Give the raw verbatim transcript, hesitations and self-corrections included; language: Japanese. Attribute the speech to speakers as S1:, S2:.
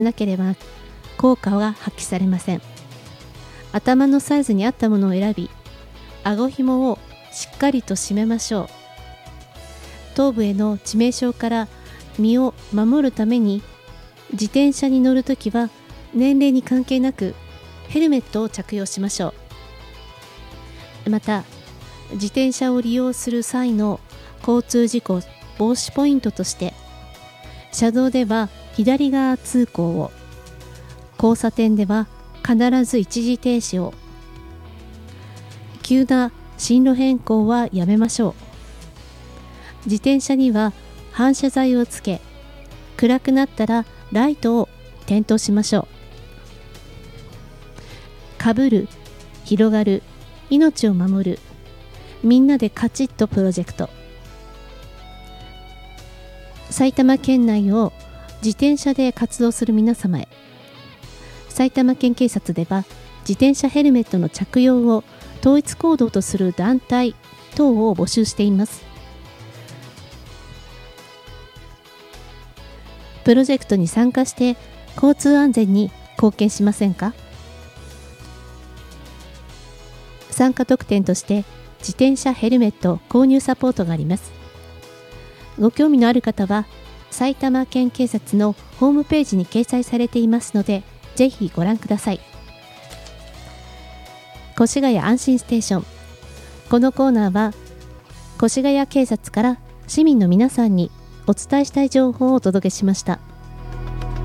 S1: なければ効果は発揮されません。頭のサイズに合ったものを選び、顎紐をしっかりと締めましょう。頭部への致命傷から身を守るために、自転車に乗るときは年齢に関係なくヘルメットを着用しましょう。また、自転車を利用する際の交通事故防止ポイントとして、車道では左側通行を、交差点では必ず一時停止を、急な進路変更はやめましょう。自転車には反射材をつけ、暗くなったらライトを点灯しましょう。かぶる、広がる、命を守る、みんなでカチッとプロジェクト。埼玉県内を自転車で活動する皆様へ、埼玉県警察では自転車ヘルメットの着用を統一行動とする団体等を募集しています。プロジェクトに参加して交通安全に貢献しませんか？参加特典として自転車ヘルメット購入サポートがあります。ご興味のある方は埼玉県警察のホームページに掲載されていますので、ぜひご覧ください。越谷安心ステーション。このコーナーは越谷警察から市民の皆さんにお伝えしたい情報をお届けしました。